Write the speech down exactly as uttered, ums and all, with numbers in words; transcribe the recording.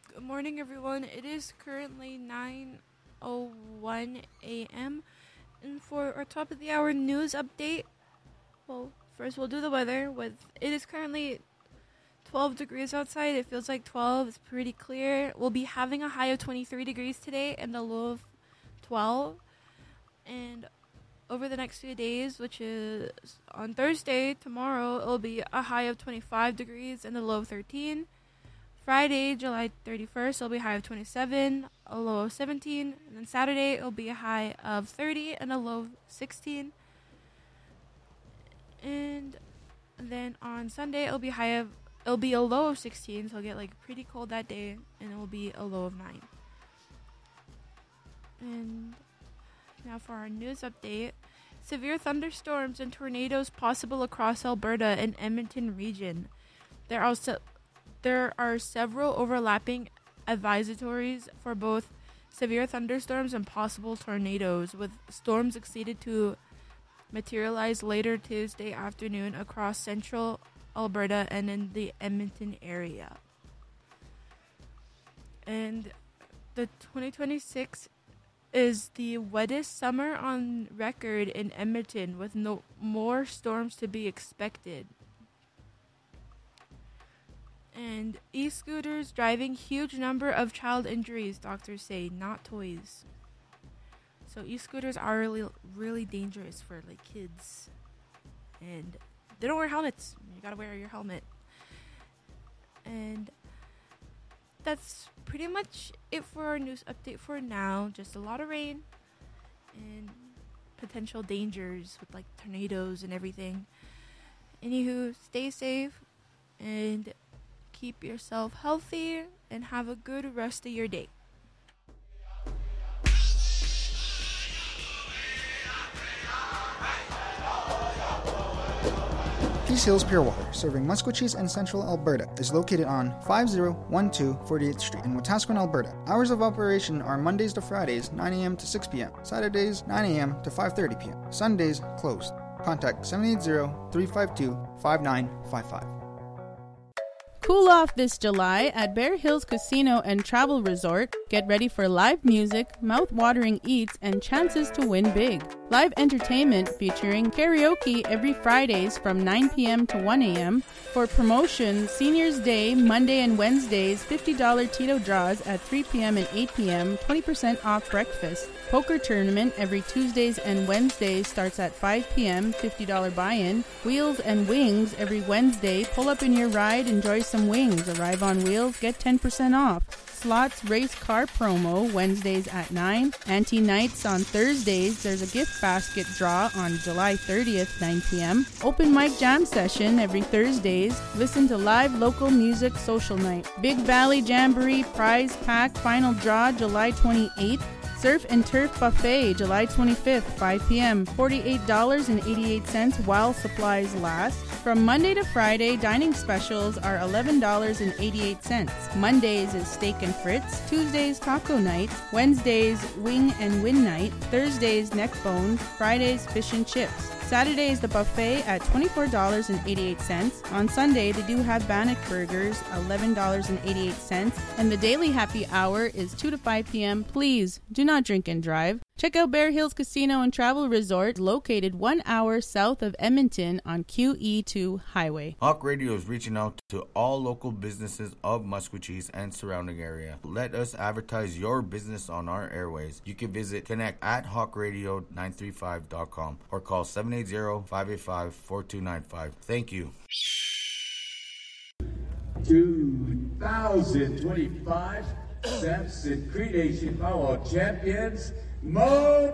Good morning, everyone. It is currently nine oh one a.m. And for our top of the hour news update, well, first we'll do the weather. With It is currently twelve degrees outside. It feels like twelve. It's pretty clear. We'll be having a high of twenty-three degrees today and a low of twelve. And over the next few days, which is on Thursday, tomorrow, it'll be a high of twenty-five degrees and a low of thirteen. Friday, July thirty-first, it'll be a high of twenty-seven, a low of seventeen. And then Saturday, it'll be a high of thirty and a low of sixteen. And then on Sunday, it'll be a high of, it'll be a low of sixteen, so it'll get like pretty cold that day, and it will be a low of nine. And now for our news update. Severe thunderstorms and tornadoes possible across Alberta and Edmonton region. There are se- there are several overlapping advisories for both severe thunderstorms and possible tornadoes, with storms expected to materialize later Tuesday afternoon across central Alberta and in the Edmonton area. And the twenty twenty-six is the wettest summer on record in Edmonton, with no more storms to be expected. And e-scooters driving huge number of child injuries, doctors say, not toys. So e-scooters are really, really dangerous for like kids, and they don't wear helmets. You gotta wear your helmet. And that's pretty much it for our news update for now. Just a lot of rain and potential dangers with like tornadoes and everything. Anywho, stay safe and keep yourself healthy and have a good rest of your day. Peace Hills Pure Water, serving Musqueam and Central Alberta, is located on five oh one two forty-eighth Street in Wetaskiwin, Alberta. Hours of operation are Mondays to Fridays, nine a.m. to six p.m., Saturdays, nine a.m. to five thirty p.m., Sundays, closed. Contact seven eight zero, three five two, five nine five five. Cool off this July at Bear Hills Casino and Travel Resort. Get ready for live music, mouth-watering eats, and chances to win big. Live entertainment featuring karaoke every Fridays from nine p.m. to one a.m. For promotion, Seniors Day, Monday and Wednesdays, fifty dollars Tito draws at three p.m. and eight p.m., twenty percent off breakfast. Poker tournament every Tuesdays and Wednesdays starts at five p.m., fifty dollars buy-in. Wheels and Wings every Wednesday. Pull up in your ride, enjoy some wings. Arrive on wheels, get ten percent off. Slots Race Car promo Wednesdays at nine. Ante Nights on Thursdays. There's a gift basket draw on July thirtieth, nine p.m. Open mic jam session every Thursdays. Listen to live local music social night. Big Valley Jamboree prize pack final draw July twenty-eighth. Surf and Turf Buffet, July twenty-fifth, five p.m., forty-eight dollars and eighty-eight cents while supplies last. From Monday to Friday, dining specials are eleven dollars and eighty-eight cents. Mondays is Steak and Fritz, Tuesdays Taco Night, Wednesdays Wing and Win Night, Thursdays Neck Bones, Fridays Fish and Chips. Saturday is the buffet at twenty-four dollars and eighty-eight cents. On Sunday, they do have Bannock Burgers, eleven dollars and eighty-eight cents. And the daily happy hour is two to five p.m. Please do not drink and drive. Check out Bear Hills Casino and Travel Resort, located one hour south of Edmonton on Q E two Highway. Hawk Radio is reaching out to all local businesses of Musqueam and surrounding area. Let us advertise your business on our airways. You can visit connect at hawk radio nine three five dot com or call seven eight zero, five eight five, four two nine five. Thank you. two thousand twenty-five Samson Cree Nation Power Champions Mo